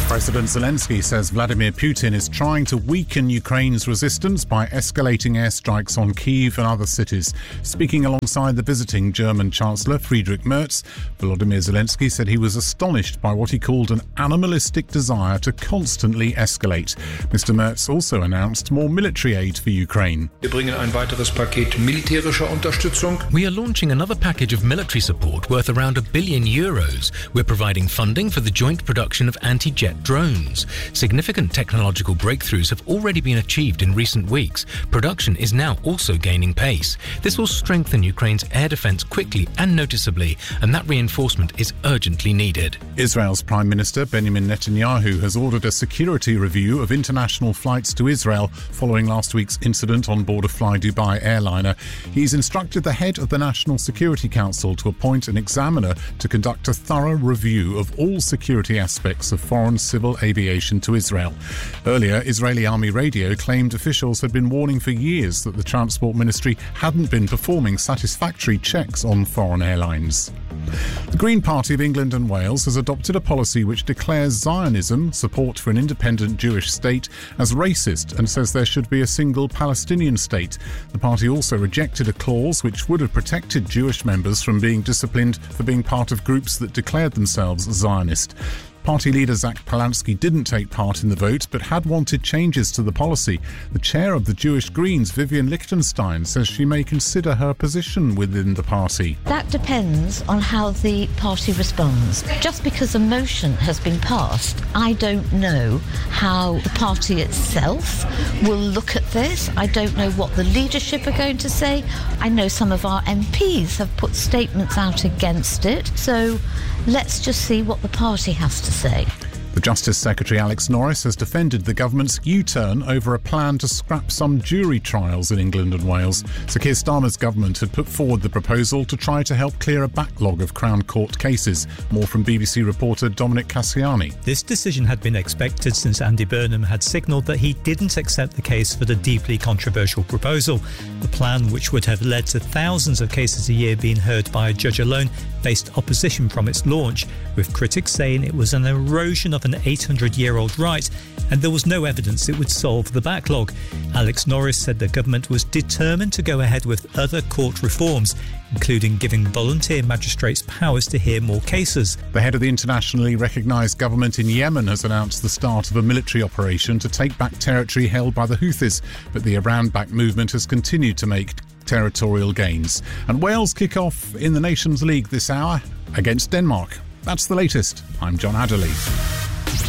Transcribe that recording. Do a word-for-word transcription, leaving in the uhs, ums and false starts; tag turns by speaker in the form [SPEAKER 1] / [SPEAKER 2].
[SPEAKER 1] President Zelensky says Vladimir Putin is trying to weaken Ukraine's resistance by escalating airstrikes on Kyiv and other cities. Speaking alongside the visiting German Chancellor Friedrich Merz, Volodymyr Zelensky said he was astonished by what he called an animalistic desire to constantly escalate. Mister Merz also announced more military aid for Ukraine.
[SPEAKER 2] Wir bringen ein weiteres Paket militärischer Unterstützung.
[SPEAKER 3] We are launching another package of military support worth around a billion euros. We're providing funding for the joint production of anti-jet drones. Significant technological breakthroughs have already been achieved in recent weeks. Production is now also gaining pace. This will strengthen Ukraine's air defence quickly and noticeably, and that reinforcement is urgently needed.
[SPEAKER 1] Israel's Prime Minister Benjamin Netanyahu has ordered a security review of international flights to Israel following last week's incident on board a Fly Dubai airliner. He's instructed the head of the National Security Council to appoint an examiner to conduct a thorough review of all security aspects of foreign civil aviation to Israel. Earlier, Israeli Army radio claimed officials had been warning for years that the Transport Ministry hadn't been performing satisfactory checks on foreign airlines. The Green Party of England and Wales has adopted a policy which declares Zionism, support for an independent Jewish state, as racist and says there should be a single Palestinian state. The party also rejected a clause which would have protected Jewish members from being disciplined for being part of groups that declared themselves Zionist. Party leader Zach Polansky didn't take part in the vote but had wanted changes to the policy. The chair of the Jewish Greens, Vivian Lichtenstein, says she may consider her position within the party.
[SPEAKER 4] That depends on how the party responds. Just because a motion has been passed, I don't know how the party itself will look at this. I don't know what the leadership are going to say. I know some of our M Ps have put statements out against it. So let's just see what the party has to say.
[SPEAKER 1] The Justice Secretary Alex Norris has defended the government's U-turn over a plan to scrap some jury trials in England and Wales. Sir Keir Starmer's government had put forward the proposal to try to help clear a backlog of Crown Court cases. More from B B C reporter Dominic Cassiani.
[SPEAKER 5] This decision had been expected since Andy Burnham had signalled that he didn't accept the case for the deeply controversial proposal. The plan, which would have led to thousands of cases a year being heard by a judge alone, faced opposition from its launch, with critics saying it was an erosion of an eight hundred year old right and there was no evidence it would solve the backlog. Alex Norris said the government was determined to go ahead with other court reforms, including giving volunteer magistrates powers to hear more cases.
[SPEAKER 1] The head of the internationally recognised government in Yemen has announced the start of a military operation to take back territory held by the Houthis, but the Iran-backed movement has continued to make territorial gains. And Wales kick off in the Nations League this hour against Denmark. That's the latest. I'm John Adderley.